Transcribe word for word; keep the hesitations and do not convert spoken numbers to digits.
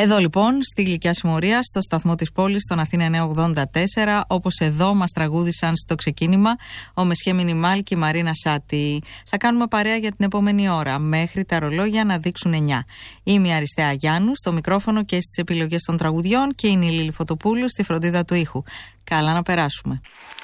Εδώ λοιπόν, στη Γλυκιά Συμμορία, στο σταθμό της πόλης, στον Αθήνα εννιακόσια ογδόντα τέσσερα, όπως εδώ μας τραγούδησαν στο ξεκίνημα ο Μεσχέ Μινιμάλ και η Μαρίνα Σάτι. Θα κάνουμε παρέα για την επόμενη ώρα, μέχρι τα ρολόγια να δείξουν εννιά. Είμαι η Αριστέα Γιάννου, στο μικρόφωνο και στις επιλογές των τραγουδιών, και είναι η Λίλη Φωτοπούλου στη φροντίδα του ήχου. Καλά να περάσουμε.